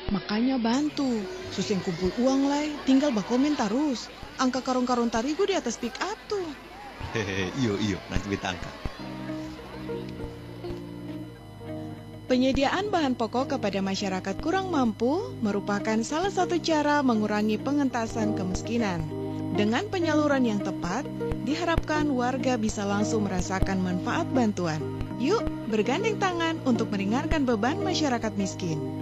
Makanya bantu. Suseng kumpul uang lai, tinggal bakomen terus. Angka karung-karung tarigu di atas pick up tuh. Hehehe, iyo, nanti beta angkat. Penyediaan bahan pokok kepada masyarakat kurang mampu merupakan salah satu cara mengurangi pengentasan kemiskinan. Dengan penyaluran yang tepat, diharapkan warga bisa langsung merasakan manfaat bantuan. Yuk, bergandeng tangan untuk meringankan beban masyarakat miskin.